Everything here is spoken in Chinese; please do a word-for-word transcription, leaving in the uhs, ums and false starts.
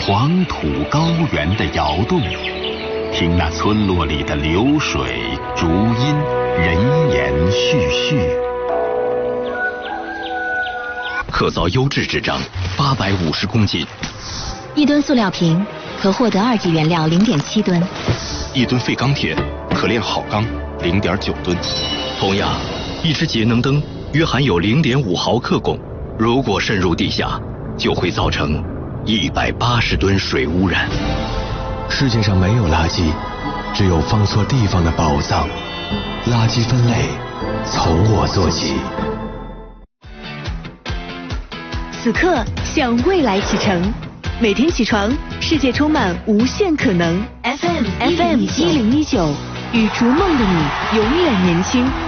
黄土高原的窑洞，听那村落里的流水、竹音、人言絮絮。 可造优质纸张八百五十公斤， 一吨塑料瓶可获得二级原料零点七吨， 一吨废钢铁可炼好钢零点九吨。同样，一只节能灯约含有零点五毫克汞，如果渗入地下，就会造成一百八十吨水污染。 世界上没有垃圾，只有放错地方的宝藏。垃圾分类从我做起。 此刻向未来启程，每天起床，世界充满无限可能。F M F M 一零一九，与逐梦的你永远年轻。